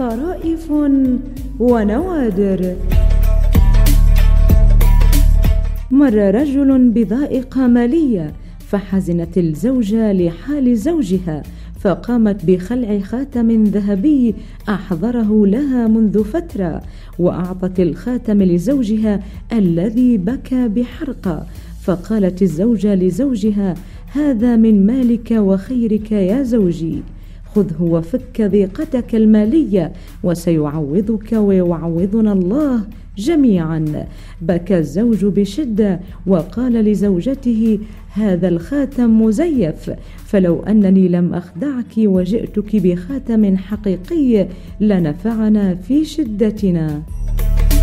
طرائف ونوادر. مر رجل بضائق مالية، فحزنت الزوجة لحال زوجها، فقامت بخلع خاتم ذهبي أحضره لها منذ فترة، وأعطت الخاتم لزوجها الذي بكى بحرقة. فقالت الزوجة لزوجها: هذا من مالك وخيرك يا زوجي، خذه وفك ضيقتك المالية، وسيعوضك ويعوضنا الله جميعا. بكى الزوج بشدة وقال لزوجته: هذا الخاتم مزيف، فلو أنني لم أخدعك وجئتك بخاتم حقيقي لنفعنا في شدتنا.